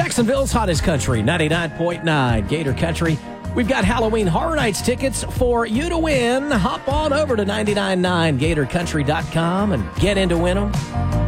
Jacksonville's hottest country, 99.9 Gator Country. We've got Halloween Horror Nights tickets for you to win. Hop on over to 999gatorcountry.com and get in to win them.